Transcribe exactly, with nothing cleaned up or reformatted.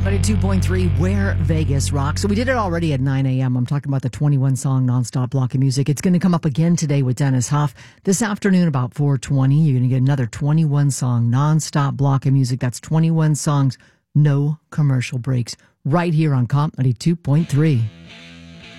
ninety-two point three, where Vegas rocks. So we did it already at nine a.m. I'm talking about the twenty-one song nonstop block of music. It's going to come up again today with Dennis Huff. This afternoon about four twenty, you're going to get another twenty-one song nonstop block of music. That's twenty-one songs, no commercial breaks, right here on Comp ninety-two point three.